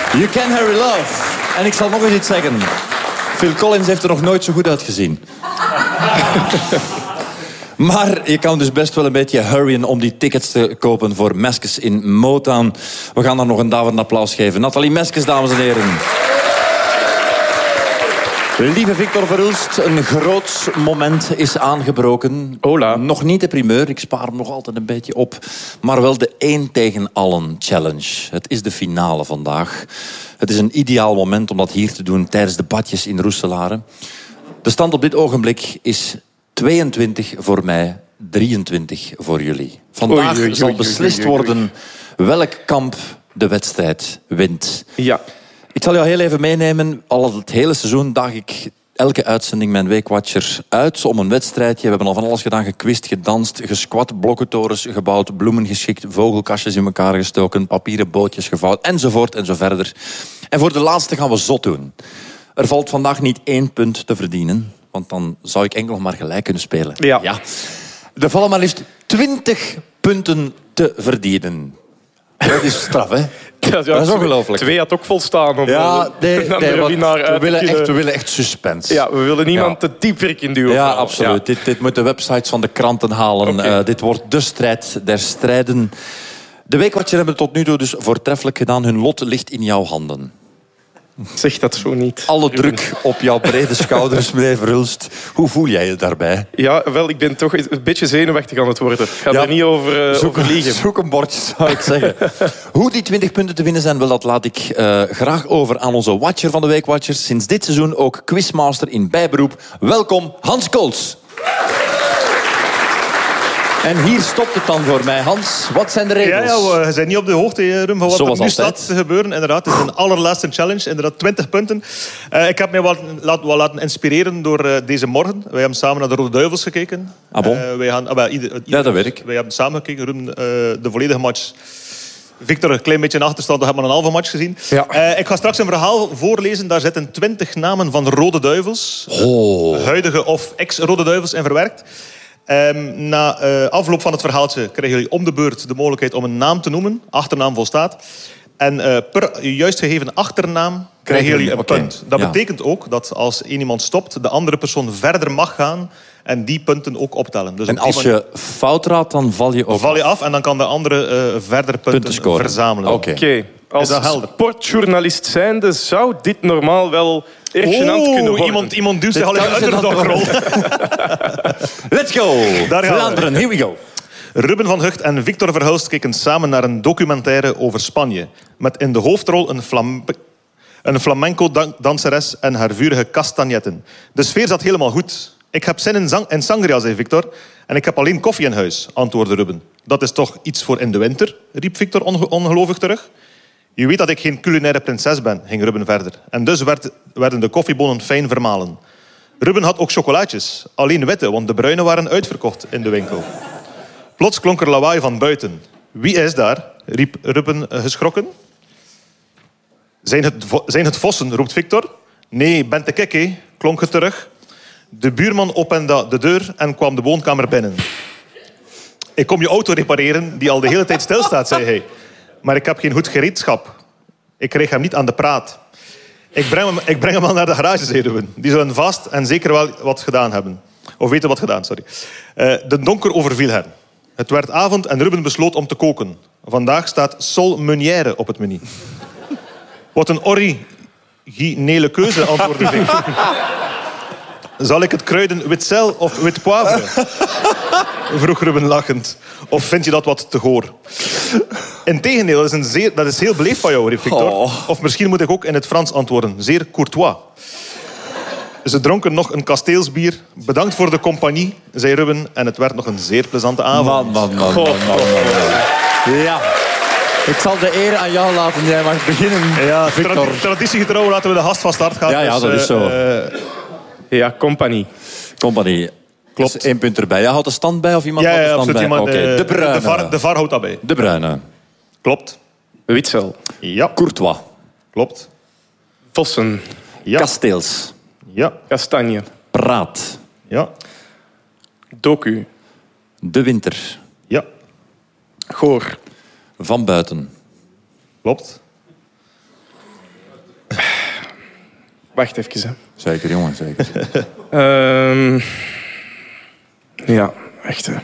You Can Hurry Love. En ik zal nog eens iets zeggen. Phil Collins heeft er nog nooit zo goed uitgezien. Maar je kan dus best wel een beetje hurryen om die tickets te kopen voor Meskes in Motown. We gaan daar nog een daverend applaus geven. Nathalie Meskes, dames en heren. Lieve Victor Verhulst, een groot moment is aangebroken. Hola. Nog niet de primeur, ik spaar hem nog altijd een beetje op. Maar wel de 1 tegen allen challenge. Het is de finale vandaag. Het is een ideaal moment om dat hier te doen tijdens de badjes in Roeselare. De stand op dit ogenblik is 22 voor mij, 23 voor jullie. Vandaag zal beslist worden welk kamp de wedstrijd wint. Ja. Ik zal jou heel even meenemen. Al het hele seizoen daag ik elke uitzending mijn Weekwatcher uit om een wedstrijdje. We hebben al van alles gedaan. Gekwist, gedanst, gesquat, blokkentorens gebouwd, bloemen geschikt, vogelkastjes in elkaar gestoken, papieren bootjes gevouwd, enzovoort en zo verder. En voor de laatste gaan we zot doen. Er valt vandaag niet 1 punt te verdienen, want dan zou ik enkel nog maar gelijk kunnen spelen. Ja. Er vallen maar liefst 20 punten te verdienen. Dat is straf, hè? Ja, dat is ongelooflijk. 2 had ook volstaan om we willen echt suspense. Ja, we willen niemand te diep in duwen. Ja, absoluut. Ja. Dit moet de websites van de kranten halen. Okay. Dit wordt de strijd der strijden. De Weekwatcher hebben tot nu toe dus voortreffelijk gedaan. Hun lot ligt in jouw handen. Zeg dat zo niet. Alle druk op jouw brede schouders, meneer Verhulst. Hoe voel jij je daarbij? Ja, wel, ik ben toch een beetje zenuwachtig aan het worden. Ik ga er niet over liegen. Zoek een bordje, zou ik zeggen. Hoe die 20 punten te winnen zijn, wel, dat laat ik graag over aan onze watcher van de Weekwatchers. Sinds dit seizoen ook quizmaster in bijberoep. Welkom, Hans Kools. En hier stopt het dan voor mij. Hans, wat zijn de regels? Ja, we zijn niet op de hoogte, Rum, van wat er nu staat te gebeuren. Inderdaad, het is een allerlaatste challenge. Inderdaad, 20 punten. Ik heb mij wat laten inspireren door deze morgen. Wij hebben samen naar de Rode Duivels gekeken. Ah, bon? Ja, dat weet ik. Wij hebben samen gekeken, Rum, de volledige match. Victor, een klein beetje in achterstand, we hebben een halve match gezien. Ja. Ik ga straks een verhaal voorlezen. Daar zitten 20 namen van Rode Duivels. Huidige of ex-Rode Duivels in verwerkt. Na afloop van het verhaaltje krijgen jullie om de beurt de mogelijkheid om een naam te noemen. Achternaam volstaat. En per juist gegeven achternaam krijgen jullie een punt. Dat betekent ook dat als één iemand stopt, de andere persoon verder mag gaan en die punten ook optellen. Dus en als je fout raadt, dan val je ook af en dan kan de andere verder punten verzamelen. Oké. Als sportjournalist zijnde zou dit normaal wel erg gênant kunnen worden. Iemand duwt zich al in de underdogrol. Let's go! Vlaanderen, here we go. Ruben van Hucht en Victor Verhulst keken samen naar een documentaire over Spanje. Met in de hoofdrol een flamenco-danseres en haar vurige castagnetten. De sfeer zat helemaal goed. Ik heb zin in sangria, zei Victor. En ik heb alleen koffie in huis, antwoordde Ruben. Dat is toch iets voor in de winter, riep Victor ongelovig terug. Je weet dat ik geen culinaire prinses ben, ging Ruben verder. En dus werden de koffiebonen fijn vermalen. Ruben had ook chocolaatjes. Alleen witte, want de bruine waren uitverkocht in de winkel. Plots klonk er lawaai van buiten. Wie is daar? Riep Ruben geschrokken. Zijn het vossen, roept Victor. Nee, bent de kikke, klonk het terug. De buurman opende de deur en kwam de woonkamer binnen. Ik kom je auto repareren, die al de hele tijd stilstaat, zei hij. Maar ik heb geen goed gereedschap. Ik kreeg hem niet aan de praat. Ik breng hem al naar de garage, zei Ruben. Die zullen vast en zeker wel wat gedaan hebben. Of weten wat gedaan, sorry. De donker overviel hen. Het werd avond en Ruben besloot om te koken. Vandaag staat sol meunière op het menu. Wat een originele keuze, antwoordde Victor. Zal ik het kruiden wit sel of wit poivre? Vroeg Ruben lachend. Of vind je dat wat te goor? Integendeel, dat is heel beleefd van jou, riep Victor. Of misschien moet ik ook in het Frans antwoorden. Zeer courtois. Ze dronken nog een kasteelsbier. Bedankt voor de compagnie, zei Ruben. En het werd nog een zeer plezante avond. Man. Ja. Ik zal de eer aan jou laten. Jij mag beginnen, ja, Victor. Traditiegetrouw laten we de gast van start gaan. Ja, dus, dat is zo. Ja, compagnie. Klopt. Dus 1 punt erbij. Ja, houdt de stand bij of iemand houdt de stand bij? Okay. De Bruine. De VAR houdt dat bij. De Bruine. Klopt. Witsel. Ja. Courtois. Klopt. Vossen. Ja. Kasteels. Ja. Kastanje. Praat. Ja. Doku. De Winter. Ja. Goor. Van Buiten. Klopt. Wacht even. Hè. Zeker, jongen, zeker. Ja, echt. Hè.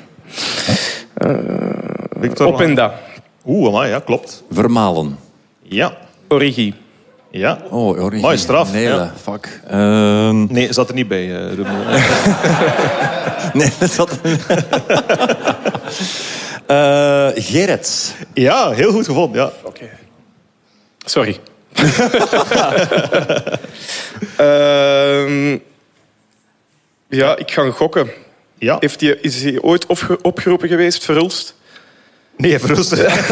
Victor, Openda. amai, ja, klopt. Vermalen. Ja. Origi. Ja. Oh, origine. Mooi straf, Nee, ja. fuck. Nee, zat er niet bij, Ruben. Nee, dat zat Gerrits. Ja, heel goed gevonden, ja. Oké. Sorry. Ja, ik ga gokken. Ja. Is hij ooit opgeroepen geweest, Verhulst? Nee, Verhulst.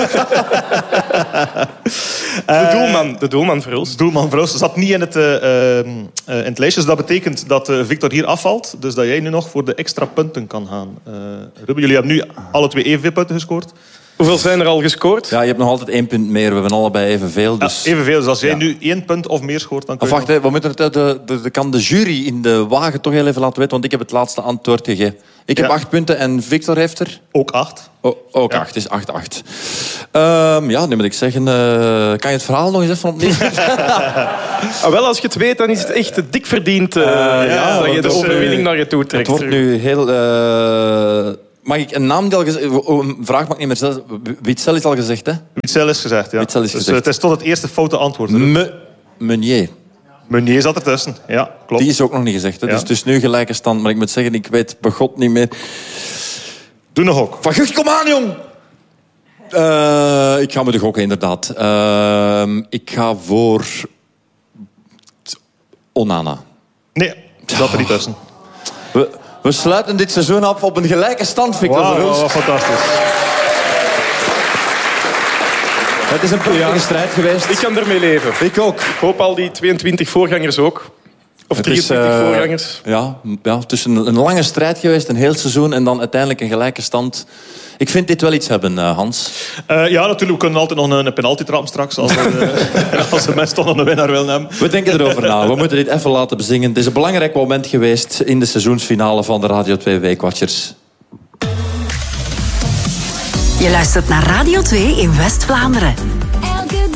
De doelman Verhulst. Doelman Verhulst zat niet in het lijstje. Dus dat betekent dat Victor hier afvalt. Dus dat jij nu nog voor de extra punten kan gaan. Ruben, jullie hebben nu alle twee evenveel punten gescoord. Hoeveel zijn er al gescoord? Ja, je hebt nog altijd 1 punt meer. We hebben allebei evenveel. Dus... Ja, evenveel. Dus als jij nu 1 punt of meer scoort, dan kun je... Wacht, we moeten het, kan de jury in de wagen toch heel even laten weten, want ik heb het laatste antwoord gegeven. Ik heb 8 punten en Victor heeft er... Ook 8. Ook 8, is 8-8. Ja, nu moet ik zeggen... kan je het verhaal nog eens even opnieuw? Wel, als je het weet, dan is het echt dik verdiend dat je de overwinning naar je toe trekt. Het wordt nu heel... mag ik een naam die al gezegd... Een vraag mag ik niet meer stellen. Witzel is al gezegd, hè? Witzel is gezegd, ja. Witzel is dus gezegd. het is tot het eerste foute antwoord. Meunier. Meunier zat ertussen, ja, klopt. Die is ook nog niet gezegd, hè? Ja. Dus het is nu gelijke stand. Maar ik moet zeggen, ik weet bij God niet meer... Doe nog ook. Van Gucht, kom aan, jong! Ik ga met de gokken, inderdaad. Ik ga voor... Onana. Nee, zat er niet tussen. We sluiten dit seizoen af op een gelijke stand, Victor Verhulst. Wow, fantastisch. Het is een prachtige strijd geweest. Ik kan ermee leven. Ik ook. Ik hoop al die 22 voorgangers ook. Of Het is, 23 voorgangers. Ja, het is een lange strijd geweest, een heel seizoen, en dan uiteindelijk een gelijke stand. Ik vind dit wel iets hebben, Hans. Ja, natuurlijk. We kunnen altijd nog een penalty trappen straks. Als de mensen toch nog een winnaar willen hebben. We denken erover na. We moeten dit even laten bezingen. Het is een belangrijk moment geweest in de seizoensfinale van de Radio 2 Weekwatchers. Je luistert naar Radio 2 in West-Vlaanderen.